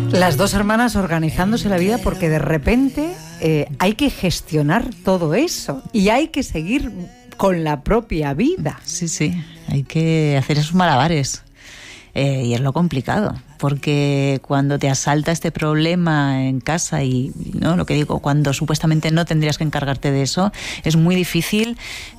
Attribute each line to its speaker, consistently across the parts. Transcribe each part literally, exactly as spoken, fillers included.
Speaker 1: Las dos hermanas organizándose la vida porque de repente eh, hay que gestionar todo eso y hay que seguir con la propia vida.
Speaker 2: Sí, sí, hay que hacer esos malabares. Eh, y es lo complicado, porque cuando te asalta este problema en casa y, ¿no?, lo que digo, cuando supuestamente no tendrías que encargarte de eso, es muy difícil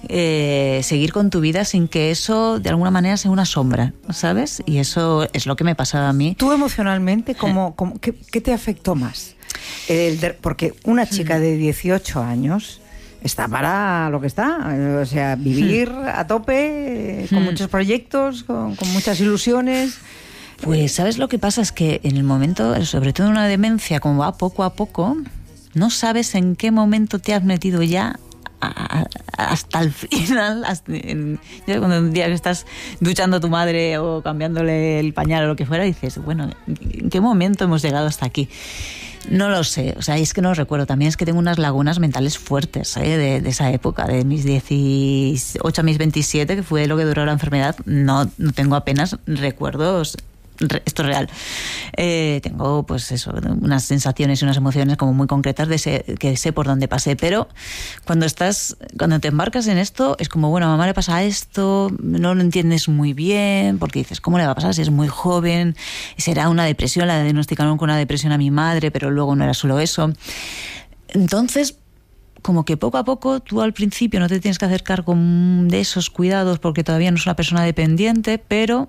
Speaker 2: eh, seguir con tu vida sin que eso de alguna manera sea una sombra, ¿sabes? Y eso es lo que me pasaba a mí.
Speaker 1: ¿Tú emocionalmente cómo, cómo, qué, qué te afectó más? El de, porque una chica de dieciocho años está para lo que está, o sea, vivir a tope, con muchos proyectos, con, con muchas ilusiones.
Speaker 2: Pues, ¿sabes lo que pasa? Es que en el momento, sobre todo en una demencia, como va poco a poco, no sabes en qué momento te has metido ya a, a, hasta el final. Hasta en, cuando un día que estás duchando a tu madre o cambiándole el pañal o lo que fuera, dices, bueno, ¿en qué momento hemos llegado hasta aquí? No lo sé, o sea, es que no lo recuerdo. También es que tengo unas lagunas mentales fuertes, ¿eh? de, de esa época, de mis dieciocho a mis veintisiete, que fue lo que duró la enfermedad. No, no tengo apenas recuerdos. Esto es real. Eh, tengo, pues eso, unas sensaciones y unas emociones como muy concretas de ese, que sé por dónde pasé. Pero cuando estás, cuando te embarcas en esto, es como, bueno, a mamá le pasa esto, no lo entiendes muy bien, porque dices, ¿cómo le va a pasar si es muy joven? Será una depresión, la diagnosticaron con una depresión a mi madre, pero luego no era solo eso. Entonces, como que poco a poco, tú al principio no te tienes que hacer cargo de esos cuidados porque todavía no es una persona dependiente, pero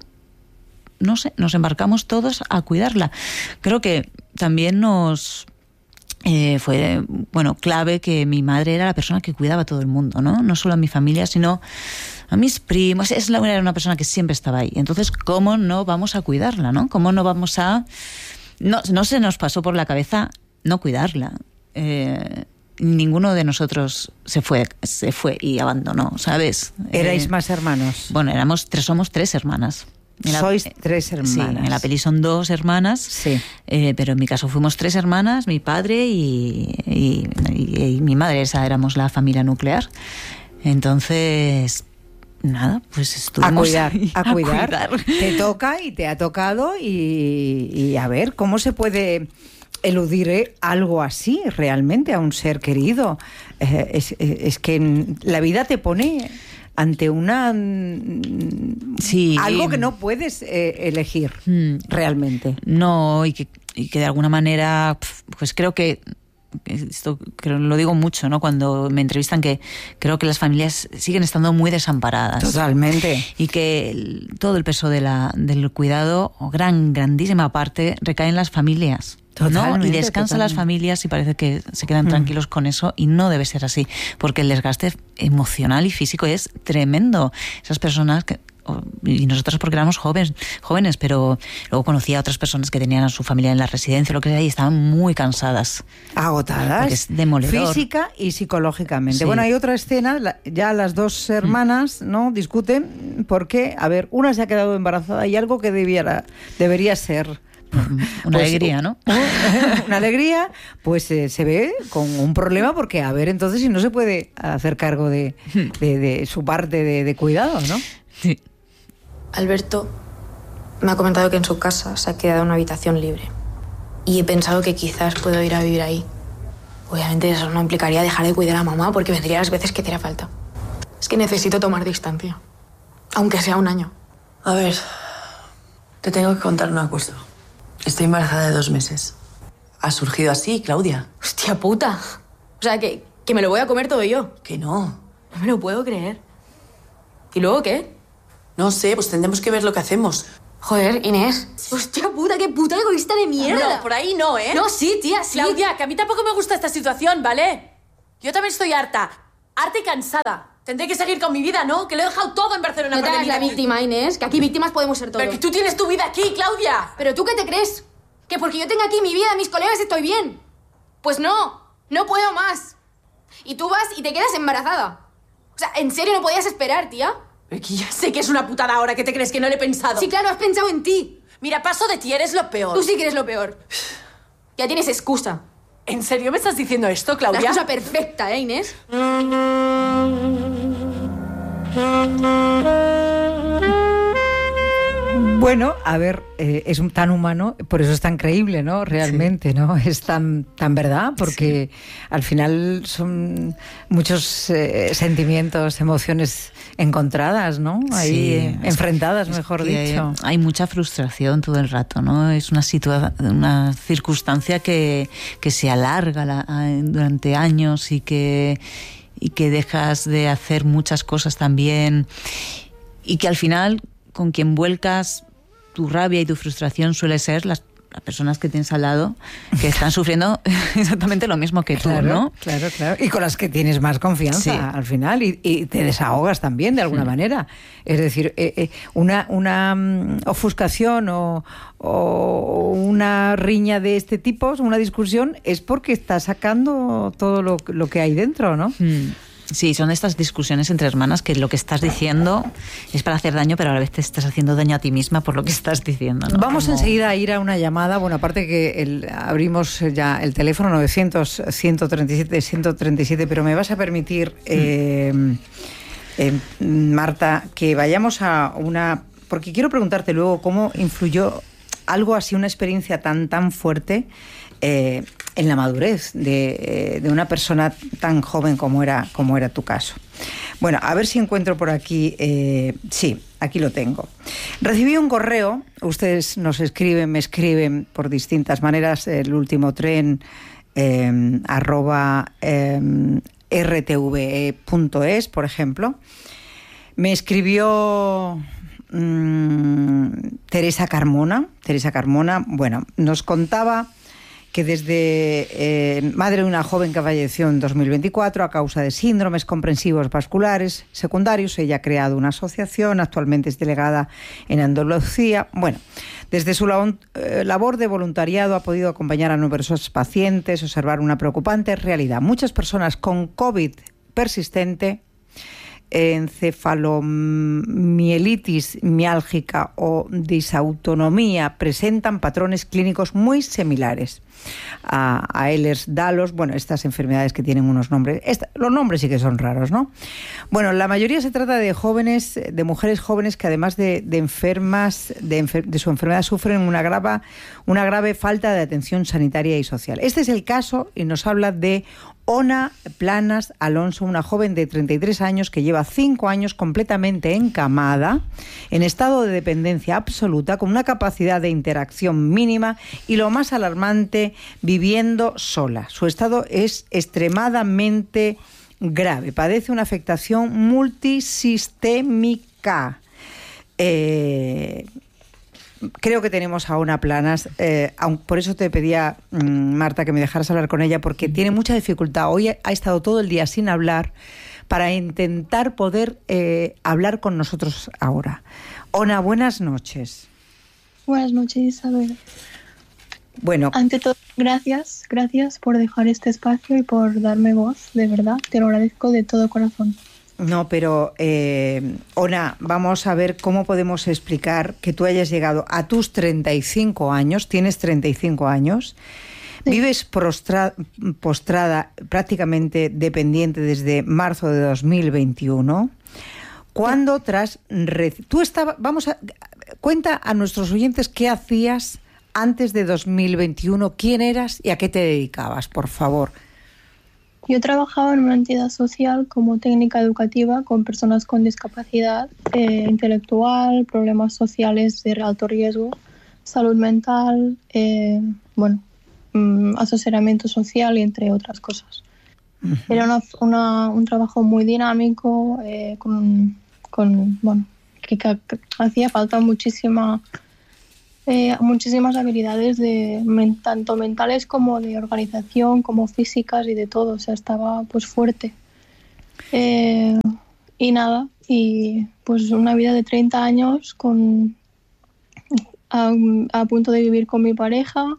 Speaker 2: no sé, nos embarcamos todos a cuidarla. Creo que también nos eh, fue, bueno, clave que mi madre era la persona que cuidaba a todo el mundo, ¿no? No solo a mi familia, sino a mis primos. Es la, era una persona que siempre estaba ahí. Entonces, ¿cómo no vamos a cuidarla, no? ¿Cómo no vamos a...? No, no se nos pasó por la cabeza no cuidarla. Eh, ninguno de nosotros se fue, se fue y abandonó, ¿sabes?
Speaker 1: ¿Erais
Speaker 2: eh,
Speaker 1: más hermanos?
Speaker 2: Bueno, éramos tres, somos tres hermanas.
Speaker 1: La, Sois tres hermanas.
Speaker 2: Sí, en la peli son dos hermanas,
Speaker 1: sí.
Speaker 2: eh, pero en mi caso fuimos tres hermanas, mi padre y, y, y, y mi madre, esa éramos la familia nuclear. Entonces, nada, pues estuvimos
Speaker 1: a cuidar,
Speaker 2: ahí,
Speaker 1: a,
Speaker 2: a
Speaker 1: cuidar.
Speaker 2: cuidar.
Speaker 1: Te toca y te ha tocado y, y a ver, ¿cómo se puede eludir algo así realmente a un ser querido? Eh, es, es que la vida te pone ante una
Speaker 2: sí,
Speaker 1: algo que no puedes eh, elegir mm. realmente.
Speaker 2: No, y que, y que de alguna manera, pues creo que esto creo, lo digo mucho, ¿no? Cuando me entrevistan, que creo que las familias siguen estando muy desamparadas.
Speaker 1: Totalmente.
Speaker 2: Y que el, todo el peso de la, del cuidado, o gran, grandísima parte, recae en las familias. ¿No? Y descansa las familias y parece que se quedan tranquilos mm. con eso, y no debe ser así, porque el desgaste emocional y físico es tremendo. Esas personas que, y nosotros porque éramos jóvenes, jóvenes, pero luego conocía a otras personas que tenían a su familia en la residencia, lo que sea, y estaban muy cansadas.
Speaker 1: Agotadas.
Speaker 2: Es demoledor.
Speaker 1: Física y psicológicamente. Sí. Bueno, hay otra escena, ya las dos hermanas, mm. ¿no?, discuten porque, a ver, una se ha quedado embarazada y algo que debiera, debería ser
Speaker 2: una
Speaker 1: pues,
Speaker 2: alegría, ¿no?
Speaker 1: Una alegría, pues eh, se ve con un problema porque, a ver, entonces si no se puede hacer cargo de, de, de su parte de, de cuidado, ¿no?
Speaker 2: Sí.
Speaker 3: Alberto me ha comentado que en su casa se ha quedado una habitación libre y he pensado que quizás puedo ir a vivir ahí. Obviamente eso no implicaría dejar de cuidar a mamá porque vendría las veces que te hará falta. Es que necesito tomar distancia, aunque sea un año.
Speaker 4: A ver, te tengo que contar una cosa. Estoy embarazada de dos meses. ¿Ha surgido así, Claudia?
Speaker 3: Hostia puta. O sea, que, que me lo voy a comer todo yo.
Speaker 4: Que no.
Speaker 3: No me lo puedo creer. ¿Y luego qué?
Speaker 4: No sé, pues tendremos que ver lo que hacemos.
Speaker 3: Joder, Inés. Hostia puta, qué puta egoísta de mierda.
Speaker 5: No, por ahí no, ¿eh?
Speaker 3: No, sí, tía, sí.
Speaker 5: Claudia, que a mí tampoco me gusta esta situación, ¿vale? Yo también estoy harta. Harta y cansada. Tendré que seguir con mi vida, ¿no? Que lo he dejado todo en Barcelona.
Speaker 3: No te hagas la víctima, Inés, que aquí víctimas podemos ser todos.
Speaker 5: Pero que tú tienes tu vida aquí, Claudia.
Speaker 3: ¿Pero tú qué te crees? ¿Que porque yo tenga aquí mi vida, mis colegas, estoy bien? Pues no, no puedo más. Y tú vas y te quedas embarazada. O sea, ¿en serio no podías esperar, tía?
Speaker 5: Es que ya sé que es una putada ahora, que te crees que no le he pensado.
Speaker 3: Sí, claro, has pensado en ti.
Speaker 5: Mira, paso de ti, eres lo peor.
Speaker 3: Tú sí que eres lo peor. Ya tienes excusa.
Speaker 5: ¿En serio me estás diciendo esto, Claudia?
Speaker 3: La excusa perfecta, ¿eh, Inés?
Speaker 1: Bueno, a ver, eh, es tan humano, por eso es tan creíble, ¿no? Realmente, sí. ¿no? Es tan, tan verdad, porque sí. al final son muchos eh, sentimientos, emociones encontradas, ¿no? Ahí sí, eh, enfrentadas, es, mejor es dicho.
Speaker 2: Hay, hay mucha frustración todo el rato, ¿no? Es una situa- una circunstancia que, que se alarga la, durante años y que, y que dejas de hacer muchas cosas también, y que al final con quien vuelcas tu rabia y tu frustración suele ser las, las personas que tienes al lado, que están sufriendo exactamente lo mismo que
Speaker 1: claro,
Speaker 2: tú, ¿no?
Speaker 1: Claro, claro. Y con las que tienes más confianza, sí. al final, y, y te desahogas también de alguna sí. manera. Es decir, eh, eh, una, una um, ofuscación o, o una riña de este tipo, una discusión, es porque estás sacando todo lo, lo que hay dentro, ¿no?
Speaker 2: Mm. Sí, son estas discusiones entre hermanas que lo que estás diciendo es para hacer daño, pero a la vez te estás haciendo daño a ti misma por lo que estás diciendo, ¿no?
Speaker 1: Vamos
Speaker 2: Como...
Speaker 1: enseguida a ir a una llamada. Bueno, aparte que el, abrimos ya el teléfono novecientos, ciento treinta y siete, ciento treinta y siete, pero me vas a permitir, eh, eh, Marta, que vayamos a una... Porque quiero preguntarte luego cómo influyó algo así, una experiencia tan, tan fuerte... Eh, en la madurez de, de una persona tan joven como era, como era tu caso. Bueno, a ver si encuentro por aquí... Eh, sí, aquí lo tengo. Recibí un correo, ustedes nos escriben, me escriben por distintas maneras, el último tren, eh, arroba eh, r t v punto es, por ejemplo. Me escribió... Mmm, Teresa Carmona. Teresa Carmona, bueno, nos contaba... que desde eh, madre de una joven que falleció en dos mil veinticuatro a causa de síndromes comprensivos vasculares secundarios, ella ha creado una asociación, actualmente es delegada en Andalucía. Bueno, desde su labor de voluntariado ha podido acompañar a numerosos pacientes, observar una preocupante realidad. Muchas personas con COVID persistente, encefalomielitis miálgica o disautonomía presentan patrones clínicos muy similares a, a Ehlers-Danlos, bueno, estas enfermedades que tienen unos nombres, esta, los nombres sí que son raros, ¿no? Bueno, la mayoría se trata de jóvenes, de mujeres jóvenes que además de, de enfermas de, enfer- de su enfermedad sufren una grave, una grave falta de atención sanitaria y social. Este es el caso y nos habla de Ona Planas Alonso, una joven de treinta y tres años que lleva cinco años completamente encamada, en estado de dependencia absoluta, con una capacidad de interacción mínima y, lo más alarmante, viviendo sola. Su estado es extremadamente grave. Padece una afectación multisistémica. Eh... Creo que tenemos a Ona Planas, eh, por eso te pedía, Marta, que me dejaras hablar con ella, porque tiene mucha dificultad. Hoy ha estado todo el día sin hablar para intentar poder eh, hablar con nosotros ahora. Ona, buenas noches.
Speaker 6: Buenas noches, Isabel.
Speaker 1: Bueno,
Speaker 6: ante todo, gracias, gracias por dejar este espacio y por darme voz, de verdad, te lo agradezco de todo corazón.
Speaker 1: No, pero, eh, Ona, vamos a ver cómo podemos explicar que tú hayas llegado a tus treinta y cinco años, tienes treinta y cinco años, sí. Vives prostra, postrada, prácticamente dependiente desde marzo de dos mil veintiuno, cuando sí. tras... Tú estabas, vamos a... Cuenta a nuestros oyentes qué hacías antes de dos mil veintiuno, quién eras y a qué te dedicabas, por favor.
Speaker 6: Yo trabajaba en una entidad social como técnica educativa con personas con discapacidad eh, intelectual, problemas sociales de alto riesgo, salud mental, eh, bueno, mm, asesoramiento social y entre otras cosas. Uh-huh. Era una, una, un trabajo muy dinámico, eh, con, con, bueno, que, que, que hacía falta muchísima... Eh, muchísimas habilidades de men, tanto mentales como de organización, como físicas y de todo, o sea, estaba pues fuerte. Eh, y nada, y pues una vida de treinta años con a, a punto de vivir con mi pareja,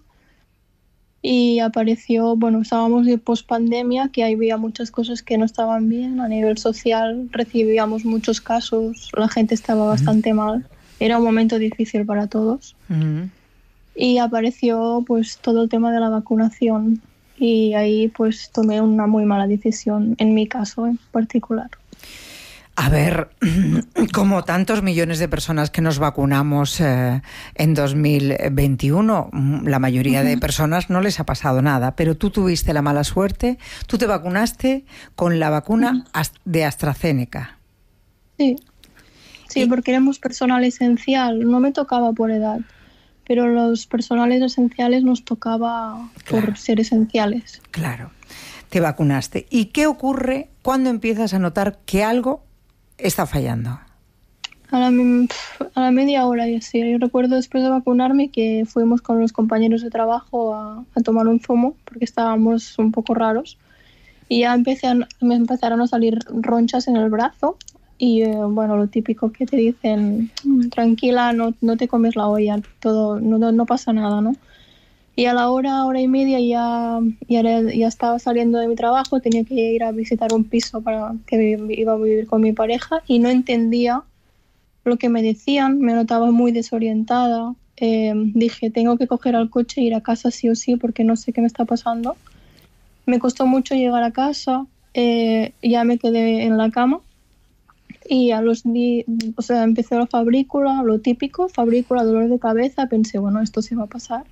Speaker 6: y apareció, bueno, estábamos de pospandemia, que había muchas cosas que no estaban bien a nivel social, recibíamos muchos casos, la gente estaba bastante mal. Era un momento difícil para todos. Uh-huh. Y apareció pues todo el tema de la vacunación y ahí pues tomé una muy mala decisión, en mi caso en particular.
Speaker 1: A ver, como tantos millones de personas que nos vacunamos eh, en dos mil veintiuno, la mayoría de personas no les ha pasado nada, pero tú tuviste la mala suerte, tú te vacunaste con la vacuna de AstraZeneca.
Speaker 6: Sí, sí, y... porque éramos personal esencial, no me tocaba por edad, pero los personales esenciales nos tocaba claro. por ser esenciales.
Speaker 1: Claro, te vacunaste. ¿Y qué ocurre cuando empiezas a notar que algo está fallando?
Speaker 6: A la, a la media hora y así. Yo recuerdo después de vacunarme que fuimos con los compañeros de trabajo a, a tomar un zumo porque estábamos un poco raros y ya empecé a, me empezaron a salir ronchas en el brazo y eh, bueno, lo típico que te dicen, tranquila, no, no te comes la olla, todo, no, no, no pasa nada, ¿no? Y a la hora, hora y media ya, ya, ya estaba saliendo de mi trabajo, tenía que ir a visitar un piso para que iba a vivir con mi pareja y no entendía lo que me decían, me notaba muy desorientada. Eh, dije, tengo que coger el coche e ir a casa sí o sí porque no sé qué me está pasando. Me costó mucho llegar a casa, eh, ya me quedé en la cama y a los días, o sea, empezó la fabrícula, lo típico, fabrícula, dolor de cabeza, pensé, bueno, esto se va a pasar.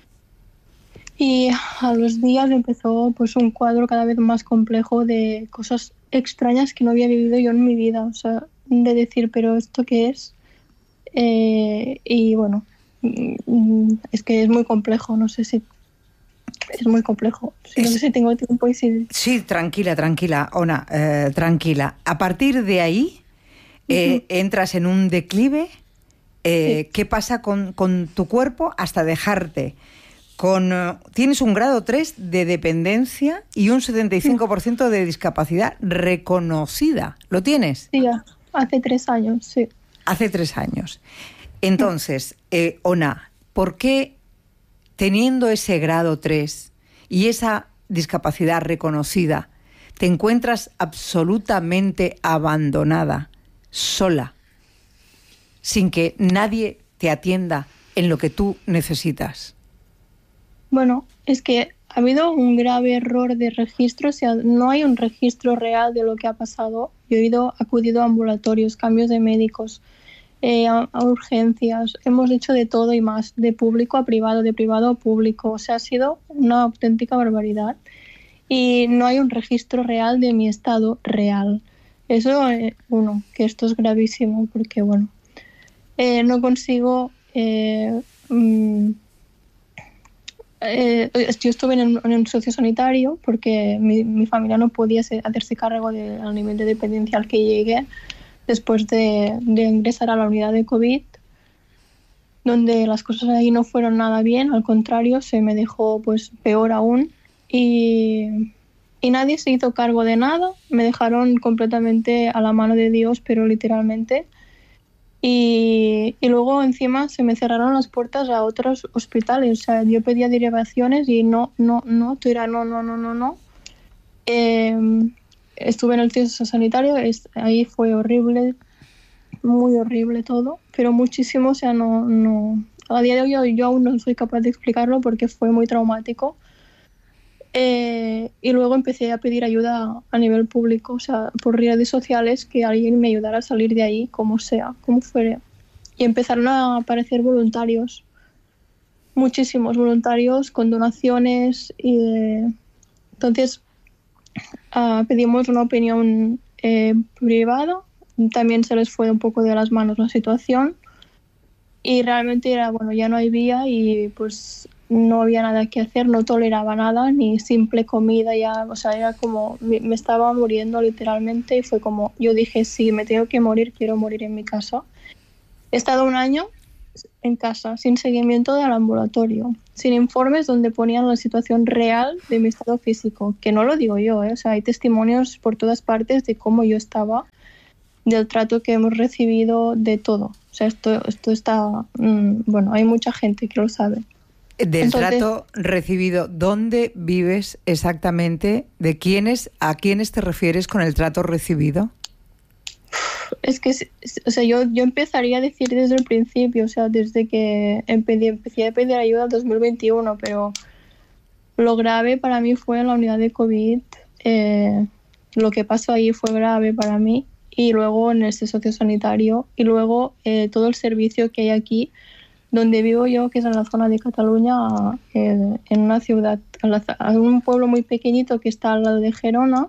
Speaker 6: Y a los días empezó pues un cuadro cada vez más complejo de cosas extrañas que no había vivido yo en mi vida. O sea, de decir, ¿pero esto qué es? Eh, y bueno, es que es muy complejo, no sé si... Es muy complejo. Sí, es, no sé si tengo tiempo y si...
Speaker 1: Sí, tranquila, tranquila, Ona, eh, tranquila. A partir de ahí eh, uh-huh. entras en un declive. Eh, sí. ¿Qué pasa con, con tu cuerpo hasta dejarte? Con, uh, tienes un grado tres de dependencia y un setenta y cinco por ciento de discapacidad reconocida. ¿Lo tienes?
Speaker 6: Sí, hace tres años, sí.
Speaker 1: Hace tres años. Entonces, eh, Ona, ¿por qué teniendo ese grado tres y esa discapacidad reconocida te encuentras absolutamente abandonada, sola, sin que nadie te atienda en lo que tú necesitas?
Speaker 6: Bueno, es que ha habido un grave error de registro, o sea, no hay un registro real de lo que ha pasado. Yo he ido, acudido a ambulatorios, cambios de médicos, eh, a, a urgencias, hemos hecho de todo y más, de público a privado, de privado a público, o sea, ha sido una auténtica barbaridad. Y no hay un registro real de mi estado real. Eso, eh, uno, que esto es gravísimo, porque bueno, eh, no consigo... Eh, mmm, Eh, yo estuve en, en un sociosanitario porque mi, mi familia no podía ser, hacerse cargo del nivel de dependencia al que llegué después de, de ingresar a la unidad de COVID, donde las cosas ahí no fueron nada bien, al contrario, se me dejó pues peor aún y, y nadie se hizo cargo de nada, me dejaron completamente a la mano de Dios, pero literalmente. Y, y luego encima se me cerraron las puertas a otros hospitales. O sea, yo pedía derivaciones y no, no, no, tú era no, no, no, no, no. Eh, estuve en el centro sanitario, es, ahí fue horrible, muy horrible todo, pero muchísimo, o sea, no, no. A día de hoy yo, yo aún no soy capaz de explicarlo porque fue muy traumático. Eh, y luego empecé a pedir ayuda a nivel público, o sea, por redes sociales, que alguien me ayudara a salir de ahí, como sea, como fuera. Y empezaron a aparecer voluntarios, muchísimos voluntarios con donaciones. Y, eh, entonces uh, pedimos una opinión eh, privada, también se les fue un poco de las manos la situación y realmente era, bueno, ya no hay vía y pues... no había nada que hacer, no toleraba nada, ni simple comida, ya, o sea, era como, me estaba muriendo literalmente y fue como, yo dije, sí, me tengo que morir, quiero morir en mi casa. He estado un año en casa, sin seguimiento del ambulatorio, sin informes donde ponían la situación real de mi estado físico, que no lo digo yo, ¿eh? O sea, hay testimonios por todas partes de cómo yo estaba, del trato que hemos recibido, de todo. O sea, esto, esto está, mmm, bueno, hay mucha gente que lo sabe.
Speaker 1: Del Entonces, trato recibido, ¿dónde vives exactamente? ¿De quiénes, a quiénes te refieres con el trato recibido?
Speaker 6: Es que, o sea, yo, yo empezaría a decir desde el principio, o sea, desde que empecé, empecé a pedir ayuda en dos mil veintiuno, pero lo grave para mí fue en la unidad de COVID. Eh, lo que pasó ahí fue grave para mí y luego en este sociosanitario y luego eh, todo el servicio que hay aquí donde vivo yo, que es en la zona de Cataluña, eh, en una ciudad, en, la, en un pueblo muy pequeñito que está al lado de Gerona.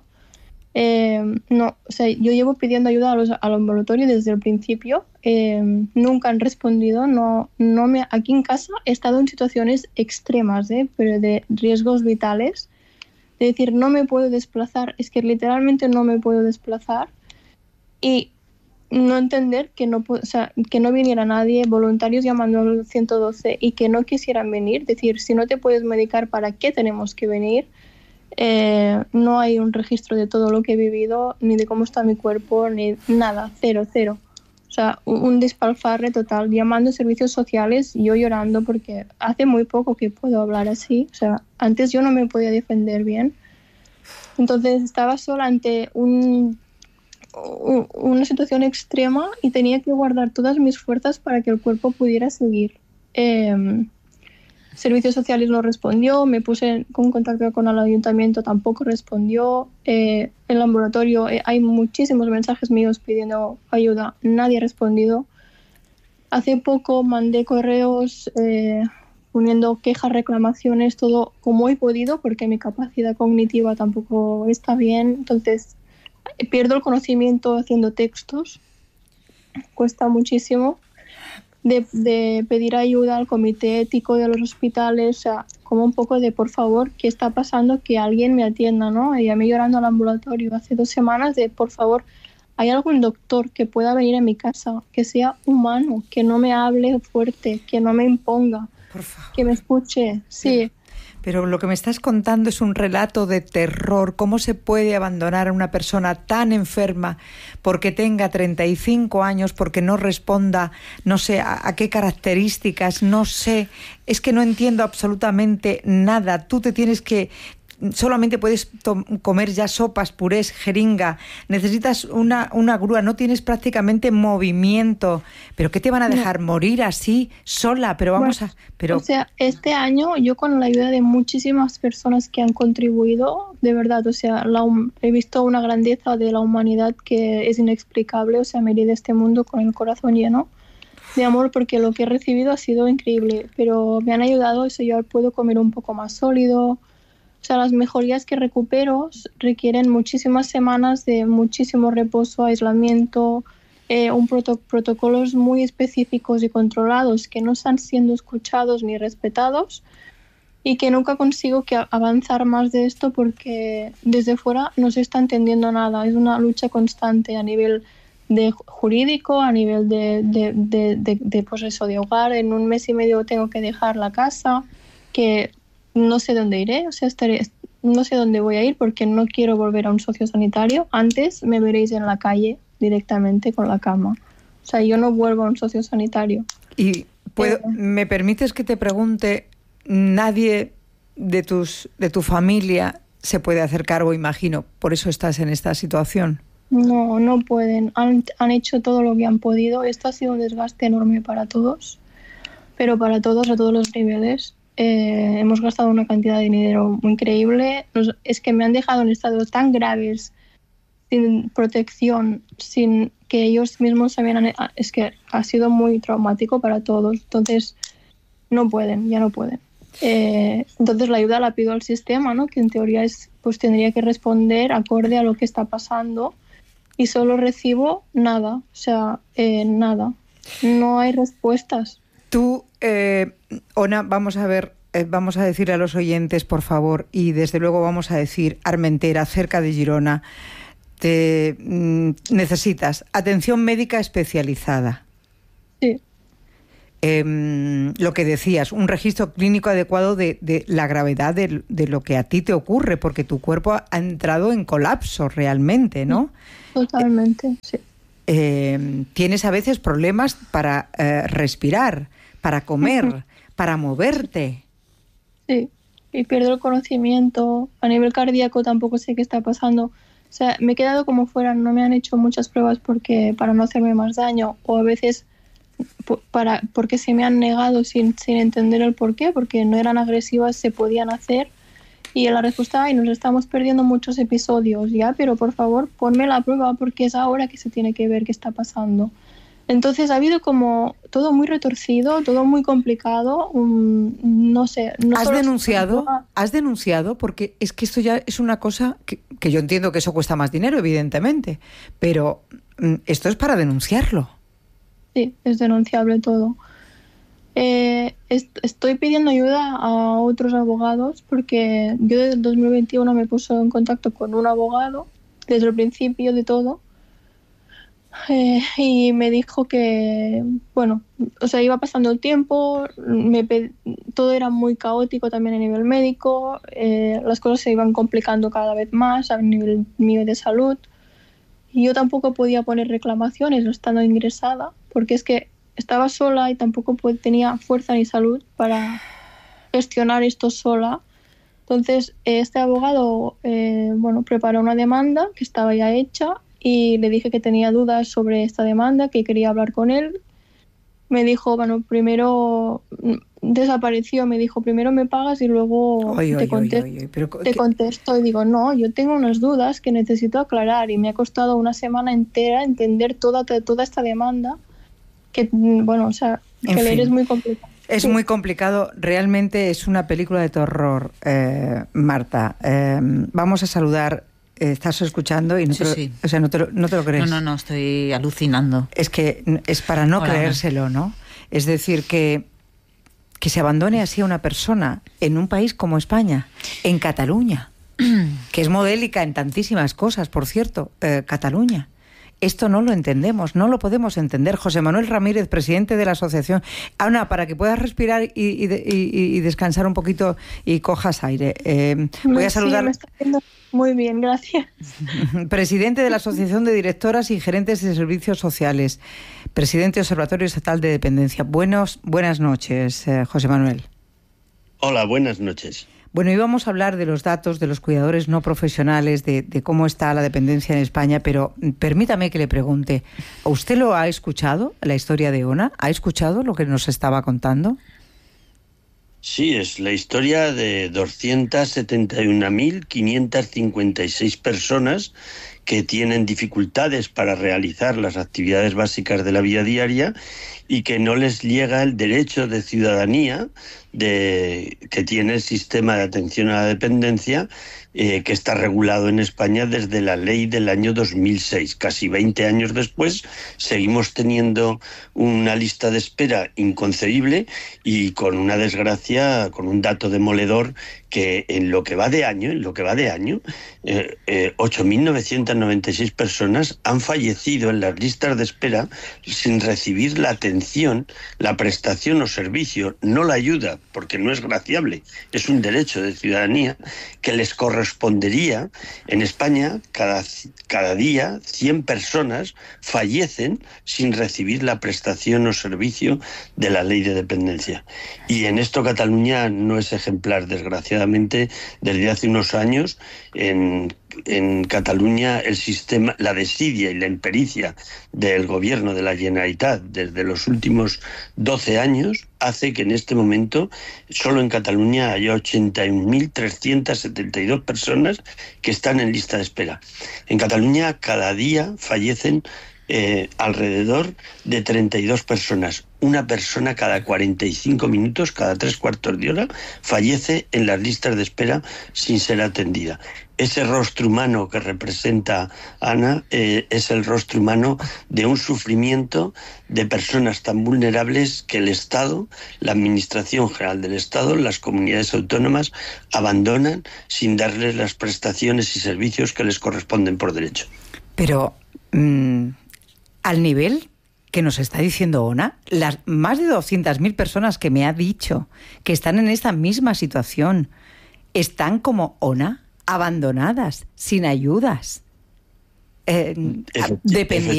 Speaker 6: Eh, no, o sea, yo llevo pidiendo ayuda a los, al ambulatorio desde el principio, eh, nunca han respondido, no, no me, aquí en casa he estado en situaciones extremas, eh, pero de riesgos vitales, de decir no me puedo desplazar, es que literalmente no me puedo desplazar y no entender que no, o sea, que no viniera nadie, voluntarios llamando al ciento doce y que no quisieran venir, decir si no te puedes medicar, ¿para qué tenemos que venir? Eh, no hay un registro de todo lo que he vivido, ni de cómo está mi cuerpo, ni nada, cero, cero. O sea, un, un despilfarre total, llamando a servicios sociales, yo llorando porque hace muy poco que puedo hablar así. O sea, antes yo no me podía defender bien. Entonces estaba sola ante un, un, una situación extrema y tenía que guardar todas mis fuerzas para que el cuerpo pudiera seguir. Eh, Servicios sociales no respondió, me puse en contacto con el ayuntamiento, tampoco respondió. Eh, en el ambulatorio eh, hay muchísimos mensajes míos pidiendo ayuda, nadie ha respondido. Hace poco mandé correos eh, poniendo quejas, reclamaciones, todo como he podido, porque mi capacidad cognitiva tampoco está bien. Entonces pierdo el conocimiento haciendo textos, cuesta muchísimo. De, de pedir ayuda al comité ético de los hospitales, o sea, como un poco de por favor, ¿qué está pasando? Que alguien me atienda, ¿no? Y a mí llorando al ambulatorio hace dos semanas de por favor, ¿hay algún doctor que pueda venir a mi casa, que sea humano, que no me hable fuerte, que no me imponga,
Speaker 1: por favor,
Speaker 6: que me escuche? Sí.
Speaker 1: Pero lo que me estás contando es un relato de terror. ¿Cómo se puede abandonar a una persona tan enferma porque tenga treinta y cinco años, porque no responda, no sé, a, a qué características, no sé? Es que no entiendo absolutamente nada. Tú te tienes que... Solamente puedes comer ya sopas, purés, jeringa. Necesitas una, una grúa, no tienes prácticamente movimiento. ¿Pero qué te van a dejar no. morir así, sola? Pero vamos bueno, a... Pero...
Speaker 6: O sea, este año yo con la ayuda de muchísimas personas que han contribuido, de verdad, o sea, la, he visto una grandeza de la humanidad que es inexplicable. O sea, me iré de este mundo con el corazón lleno de amor porque lo que he recibido ha sido increíble. Pero me han ayudado, o sea, yo puedo comer un poco más sólido. O sea, las mejorías que recupero requieren muchísimas semanas de muchísimo reposo, aislamiento, eh, un proto- protocolos muy específicos y controlados que no están siendo escuchados ni respetados y que nunca consigo que avanzar más de esto porque desde fuera no se está entendiendo nada. Es una lucha constante a nivel de jurídico, a nivel de, de, de, de, de, pues eso, de hogar. En un mes y medio tengo que dejar la casa, que... no sé dónde iré, o sea, estaré, no sé dónde voy a ir porque no quiero volver a un sociosanitario. Antes me veréis en la calle directamente con la cama. O sea, yo no vuelvo a un sociosanitario.
Speaker 1: Y puedo, eh, ¿me permites que te pregunte, nadie de tus de tu familia se puede hacer cargo, imagino, por eso estás en esta situación?
Speaker 6: No, no pueden. Han, han hecho todo lo que han podido. Esto ha sido un desgaste enorme para todos, pero para todos, a todos los niveles. Eh, hemos gastado una cantidad de dinero muy increíble. Nos, es que me han dejado en estados tan graves, sin protección, sin que ellos mismos sabían. Es que ha sido muy traumático para todos. Entonces, no pueden, ya no pueden. Eh, entonces, la ayuda la pido al sistema, ¿no? Que en teoría es, pues tendría que responder acorde a lo que está pasando. Y solo recibo nada, o sea, eh, nada. No hay respuestas.
Speaker 1: Tú, eh, Ona, vamos a ver, eh, vamos a decirle a los oyentes, por favor, y desde luego vamos a decir, Armentera, cerca de Girona, te mm, necesitas atención médica especializada.
Speaker 6: Sí.
Speaker 1: Eh, lo que decías, un registro clínico adecuado de, de la gravedad de, de lo que a ti te ocurre, porque tu cuerpo ha entrado en colapso realmente, ¿no?
Speaker 6: Totalmente, sí.
Speaker 1: Eh, tienes a veces problemas para eh, respirar, para comer, uh-huh. para moverte.
Speaker 6: Sí, y pierdo el conocimiento. A nivel cardíaco tampoco sé qué está pasando. O sea, me he quedado como fuera, no me han hecho muchas pruebas porque para no hacerme más daño, o a veces para, porque se me han negado sin, sin entender el por qué, porque no eran agresivas, se podían hacer. Y la respuesta, ay, nos estamos perdiendo muchos episodios, ya, pero por favor ponme la prueba porque es ahora que se tiene que ver qué está pasando. Entonces ha habido como todo muy retorcido, todo muy complicado, um, no sé. No
Speaker 1: ¿Has
Speaker 6: solo
Speaker 1: denunciado?
Speaker 6: se...
Speaker 1: ¿Has denunciado? Porque es que esto ya es una cosa que, que yo entiendo que eso cuesta más dinero, evidentemente, pero um, esto es para denunciarlo.
Speaker 6: Sí, es denunciable todo. Eh, est- estoy pidiendo ayuda a otros abogados porque yo desde el dos mil veintiuno me puse en contacto con un abogado desde el principio de todo eh, y me dijo que, bueno, o sea, iba pasando el tiempo, me pe- todo era muy caótico también a nivel médico, eh, las cosas se iban complicando cada vez más a nivel mío de salud y yo tampoco podía poner reclamaciones estando ingresada porque es que estaba sola y tampoco pues, tenía fuerza ni salud para gestionar esto sola. Entonces, este abogado eh, bueno, preparó una demanda que estaba ya hecha y le dije que tenía dudas sobre esta demanda, que quería hablar con él. Me dijo, bueno, primero desapareció, me dijo, primero me pagas y luego
Speaker 1: Oy,
Speaker 6: te,
Speaker 1: oy,
Speaker 6: contesto,
Speaker 1: oy, oy, oy, pero,
Speaker 6: te
Speaker 1: ¿qué?
Speaker 6: contesto. Y digo, no, yo tengo unas dudas que necesito aclarar y me ha costado una semana entera entender toda, toda esta demanda. Que, bueno, o sea,
Speaker 1: En
Speaker 6: que leer
Speaker 1: fin.
Speaker 6: es muy complicado.
Speaker 1: Es
Speaker 6: Sí.
Speaker 1: muy complicado, realmente es una película de terror, eh, Marta. Eh, vamos a saludar, eh, estás escuchando y no,
Speaker 2: Sí,
Speaker 1: te lo,
Speaker 2: sí.
Speaker 1: o sea, no, te lo, no te lo crees.
Speaker 2: No, no, no, estoy alucinando.
Speaker 1: Es que es para no
Speaker 2: Hola,
Speaker 1: creérselo, ¿no? Es decir, que, que se abandone así a una persona en un país como España, en Cataluña, que es modélica en tantísimas cosas, por cierto, eh, Cataluña. Esto no lo entendemos, no lo podemos entender. José Manuel Ramírez, presidente de la asociación. Ana, para que puedas respirar y, y, y, y descansar un poquito y cojas aire. Eh, voy a saludar.
Speaker 6: Sí, me está haciendo muy bien, gracias.
Speaker 1: Presidente de la Asociación de Directoras y Gerentes de Servicios Sociales. Presidente del Observatorio Estatal de Dependencia. Buenos, buenas noches, eh, José Manuel.
Speaker 7: Hola, buenas noches.
Speaker 1: Bueno, íbamos a hablar de los datos de los cuidadores no profesionales, de, de cómo está la dependencia en España, pero permítame que le pregunte, ¿usted lo ha escuchado, la historia de Ona? ¿Ha escuchado lo que nos estaba contando?
Speaker 7: Sí, es la historia de doscientas setenta y una mil quinientas cincuenta y seis personas que tienen dificultades para realizar las actividades básicas de la vida diaria y que no les llega el derecho de ciudadanía de, que tiene el sistema de atención a la dependencia, eh, que está regulado en España desde la ley del año dos mil seis. Casi veinte años después seguimos teniendo una lista de espera inconcebible y con una desgracia, con un dato demoledor, que en lo que va de año, en lo que va de año, eh, eh, ocho mil novecientas noventa y seis personas han fallecido en las listas de espera sin recibir la atención, la prestación o servicio, no la ayuda, porque no es graciable, es un derecho de ciudadanía que les correspondería. En España, cada, cada día, cien personas fallecen sin recibir la prestación o servicio de la ley de dependencia. Y en esto Cataluña no es ejemplar, desgraciadamente. Desde hace unos años en, en Cataluña el sistema, la desidia y la impericia del gobierno de la Generalitat desde los últimos doce años hace que en este momento solo en Cataluña haya ochenta y un mil trescientas setenta y dos personas que están en lista de espera. En Cataluña cada día fallecen Eh, alrededor de treinta y dos personas. Una persona cada cuarenta y cinco minutos, cada tres cuartos de hora, fallece en las listas de espera sin ser atendida. Ese rostro humano que representa Ana eh, es el rostro humano de un sufrimiento de personas tan vulnerables que el Estado, la Administración General del Estado, las comunidades autónomas abandonan sin darles las prestaciones y servicios que les corresponden por derecho.
Speaker 1: Pero mmm, al nivel que nos está diciendo Ona, las más de doscientas mil personas que me ha dicho que están en esta misma situación, están como Ona, abandonadas, sin ayudas, eh, dependiendo